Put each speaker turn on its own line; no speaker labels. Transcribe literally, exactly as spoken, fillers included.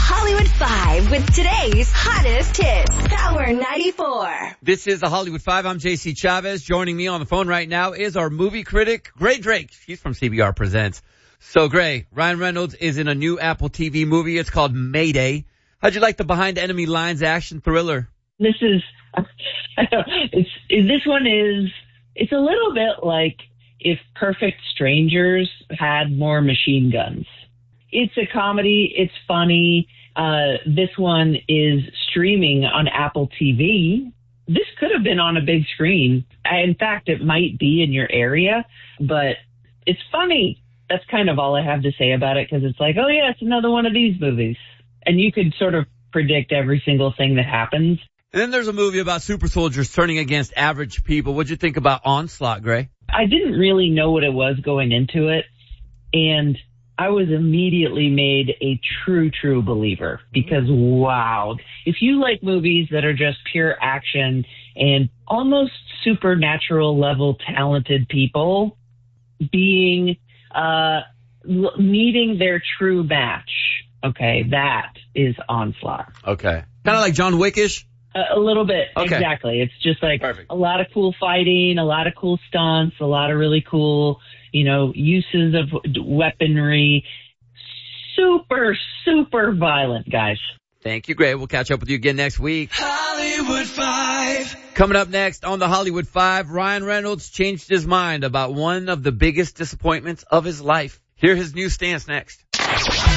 Hollywood Five with today's hottest hits. Power ninety-four.
This is the Hollywood Five. I'm J C Chavez. Joining me on the phone right now is our movie critic, Gray Drake. She's from C B R Presents. So, Gray, Ryan Reynolds is in a new Apple T V movie. It's called Mayday. How'd you like the behind enemy lines action thriller?
This is, it's, this one is, it's a little bit like if Perfect Strangers had more machine guns. It's a comedy. It's funny. Uh, this one is streaming on Apple T V. This could have been on a big screen. In fact, it might be in your area, but it's funny. That's kind of all I have to say about it, because it's like, oh, yeah, it's another one of these movies. And you could sort of predict every single thing that happens.
And then there's a movie about super soldiers turning against average people. What'd you think about Onslaught, Gray?
I didn't really know what it was going into it, and I was immediately made a true, true believer, because, wow, if you like movies that are just pure action and almost supernatural level talented people being, uh, meeting their true match, okay, that is Onslaught.
Okay. Kind of like John Wick-ish?
A, a little bit,
okay.
Exactly. It's just like
Perfect.
A lot of cool fighting, a lot of cool stunts, a lot of really cool, you know, uses of weaponry. Super, super violent, guys.
Thank you, Gray. We'll catch up with you again next week. Hollywood Five. Coming up next on the Hollywood Five, Ryan Reynolds changed his mind about one of the biggest disappointments of his life. Hear his new stance next.